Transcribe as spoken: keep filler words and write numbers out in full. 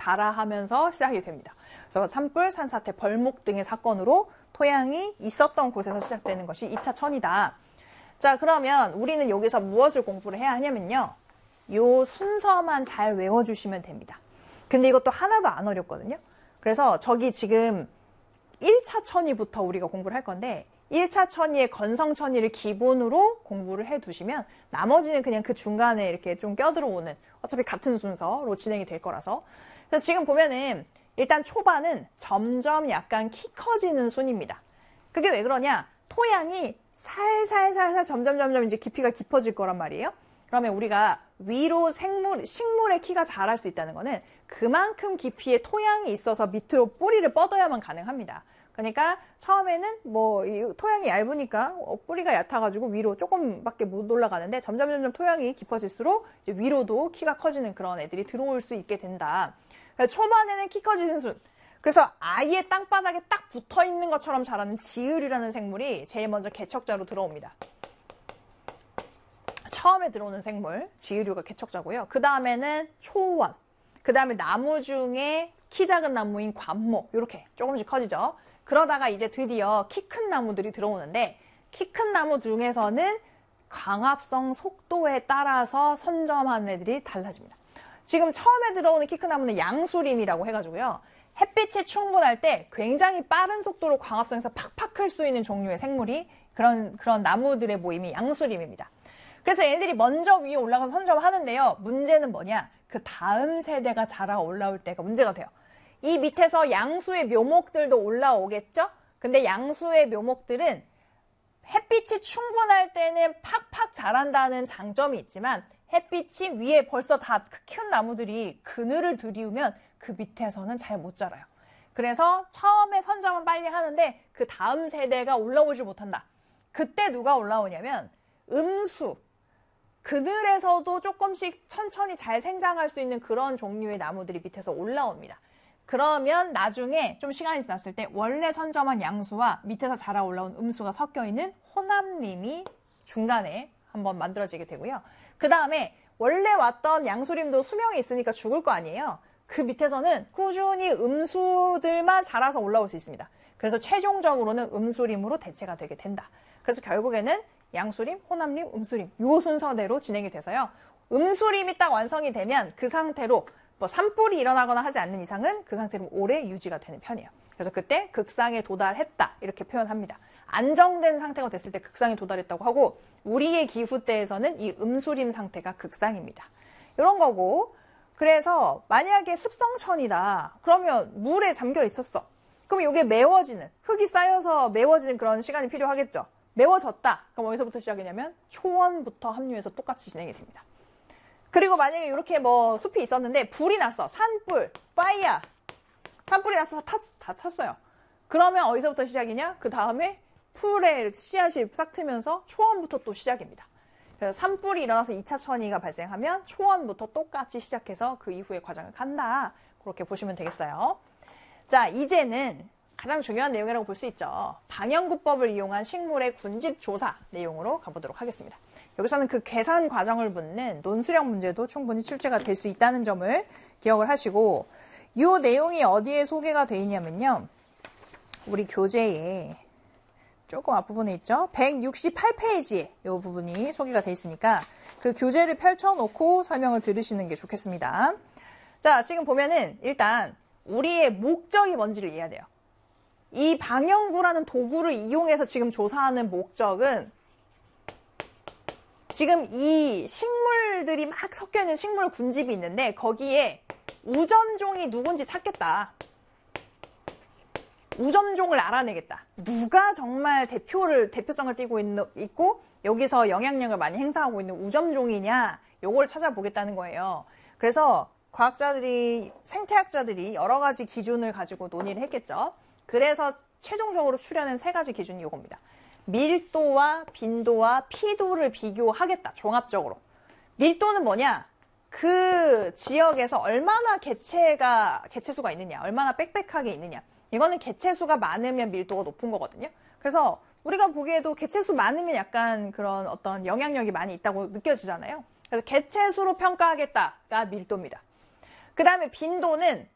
발화하면서 시작이 됩니다. 그래서 산불, 산사태, 벌목 등의 사건으로 토양이 있었던 곳에서 시작되는 것이 이 차 천이다. 자, 그러면 우리는 여기서 무엇을 공부를 해야 하냐면요. 요 순서만 잘 외워주시면 됩니다. 근데 이것도 하나도 안 어렵거든요. 그래서 저기 지금 일 차 천이부터 우리가 공부를 할 건데 일 차 천이의 건성 천이를 기본으로 공부를 해두시면 나머지는 그냥 그 중간에 이렇게 좀 껴들어오는 어차피 같은 순서로 진행이 될 거라서. 그래서 지금 보면은 일단 초반은 점점 약간 키 커지는 순입니다. 그게 왜 그러냐? 토양이 살살살살 점점 점점 이제 깊이가 깊어질 거란 말이에요. 그러면 우리가 위로 생물, 식물의 키가 자랄 수 있다는 거는 그만큼 깊이의 토양이 있어서 밑으로 뿌리를 뻗어야만 가능합니다. 그러니까 처음에는 뭐 이 토양이 얇으니까 뿌리가 얕아가지고 위로 조금밖에 못 올라가는데 점점 점점 토양이 깊어질수록 이제 위로도 키가 커지는 그런 애들이 들어올 수 있게 된다. 초반에는 키 커지는 순. 그래서 아예 땅바닥에 딱 붙어 있는 것처럼 자라는 지으류라는 생물이 제일 먼저 개척자로 들어옵니다. 처음에 들어오는 생물, 지으류가 개척자고요. 그 다음에는 초원, 그 다음에 나무 중에 키 작은 나무인 관목, 이렇게 조금씩 커지죠. 그러다가 이제 드디어 키 큰 나무들이 들어오는데 키 큰 나무 중에서는 광합성 속도에 따라서 선점하는 애들이 달라집니다. 지금 처음에 들어오는 키 큰 나무는 양수림이라고 해가지고요. 햇빛이 충분할 때 굉장히 빠른 속도로 광합성에서 팍팍 클 수 있는 종류의 생물이 그런, 그런 나무들의 모임이 양수림입니다. 그래서 얘네들이 먼저 위에 올라가서 선점하는데요. 문제는 뭐냐? 그 다음 세대가 자라 올라올 때가 문제가 돼요. 이 밑에서 양수의 묘목들도 올라오겠죠? 근데 양수의 묘목들은 햇빛이 충분할 때는 팍팍 자란다는 장점이 있지만 햇빛이 위에 벌써 다 큰 나무들이 그늘을 들이우면 그 밑에서는 잘 못 자라요. 그래서 처음에 선점은 빨리 하는데 그 다음 세대가 올라오지 못한다. 그때 누가 올라오냐면 음수, 그늘에서도 조금씩 천천히 잘 생장할 수 있는 그런 종류의 나무들이 밑에서 올라옵니다. 그러면 나중에 좀 시간이 지났을 때 원래 선점한 양수와 밑에서 자라 올라온 음수가 섞여 있는 호남림이 중간에 한번 만들어지게 되고요. 그 다음에 원래 왔던 양수림도 수명이 있으니까 죽을 거 아니에요. 그 밑에서는 꾸준히 음수들만 자라서 올라올 수 있습니다. 그래서 최종적으로는 음수림으로 대체가 되게 된다. 그래서 결국에는 양수림, 호남림, 음수림 요 순서대로 진행이 돼서요. 음수림이 딱 완성이 되면 그 상태로 뭐 산불이 일어나거나 하지 않는 이상은 그 상태로 오래 유지가 되는 편이에요. 그래서 그때 극상에 도달했다 이렇게 표현합니다. 안정된 상태가 됐을 때 극상에 도달했다고 하고 우리의 기후대에서는 이 음수림 상태가 극상입니다. 이런 거고 그래서 만약에 습성천이다. 그러면 물에 잠겨 있었어. 그럼 이게 메워지는 흙이 쌓여서 메워지는 그런 시간이 필요하겠죠. 메워졌다. 그럼 어디서부터 시작이냐면 초원부터 합류해서 똑같이 진행이 됩니다. 그리고 만약에 이렇게 뭐 숲이 있었는데 불이 났어. 산불, 파이어. 산불이 나서 다, 탔, 다 탔어요. 그러면 어디서부터 시작이냐? 그 다음에 풀에 씨앗이 싹 트면서 초원부터 또 시작입니다. 그래서 산불이 일어나서 이 차 천이가 발생하면 초원부터 똑같이 시작해서 그 이후의 과정을 간다. 그렇게 보시면 되겠어요. 자, 이제는 가장 중요한 내용이라고 볼 수 있죠. 방영구법을 이용한 식물의 군집 조사 내용으로 가보도록 하겠습니다. 여기서는 그 계산 과정을 묻는 논술형 문제도 충분히 출제가 될 수 있다는 점을 기억을 하시고 이 내용이 어디에 소개가 되어 있냐면요. 우리 교재에 조금 앞부분에 있죠. 백육십팔 페이지에 이 부분이 소개가 되어 있으니까 그 교재를 펼쳐놓고 설명을 들으시는 게 좋겠습니다. 자, 지금 보면은 일단 우리의 목적이 뭔지를 이해해야 돼요. 이 방영구라는 도구를 이용해서 지금 조사하는 목적은 지금 이 식물들이 막 섞여있는 식물 군집이 있는데 거기에 우점종이 누군지 찾겠다. 우점종을 알아내겠다. 누가 정말 대표를, 대표성을 띠고 있는, 있고 여기서 영향력을 많이 행사하고 있는 우점종이냐 요걸 찾아보겠다는 거예요. 그래서 과학자들이, 생태학자들이 여러 가지 기준을 가지고 논의를 했겠죠. 그래서 최종적으로 추려낸 세 가지 기준이 요겁니다. 밀도와 빈도와 피도를 비교하겠다. 종합적으로. 밀도는 뭐냐? 그 지역에서 얼마나 개체가, 개체수가 있느냐, 얼마나 빽빽하게 있느냐. 이거는 개체수가 많으면 밀도가 높은 거거든요. 그래서 우리가 보기에도 개체수 많으면 약간 그런 어떤 영향력이 많이 있다고 느껴지잖아요. 그래서 개체수로 평가하겠다가 밀도입니다. 그 다음에 빈도는